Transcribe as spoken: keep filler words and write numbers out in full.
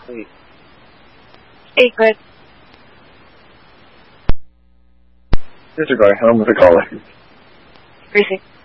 Eight. Eight, good. Disregard, home with a caller. Greasy.